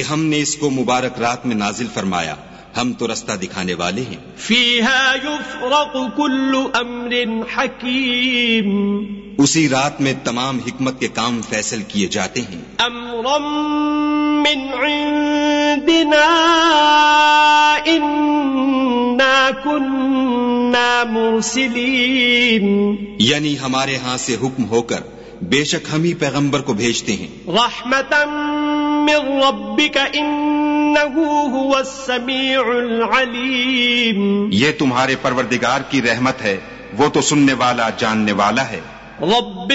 हमने इसको मुबारक रात में नाजिल फरमाया, हम तो रास्ता दिखाने वाले हैं। फीहा युफ़रक़ु कुल्लु अम्रिन हकीम, उसी रात में तमाम हिकमत के काम फैसल किए जाते हैं। अम्रम मिन इंदिना इन्ना कुन्ना मुरसिलीन, यानी हमारे यहाँ से हुक्म होकर बेशक हम ही पैगंबर को भेजते हैं। रहमतम मिन रब्बिका इन्नहु हुवस समीउल अलीम, ये तुम्हारे परवरदिगार की रहमत है, वो तो सुनने वाला जानने वाला है। रब्बि